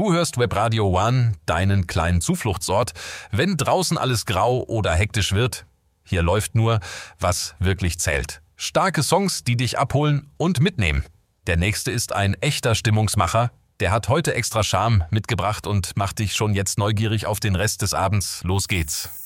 Du hörst Webradio One, deinen kleinen Zufluchtsort, wenn draußen alles grau oder hektisch wird. Hier läuft nur, was wirklich zählt. Starke Songs, die dich abholen und mitnehmen. Der nächste ist ein echter Stimmungsmacher. Der hat heute extra Charme mitgebracht und macht dich schon jetzt neugierig auf den Rest des Abends. Los geht's.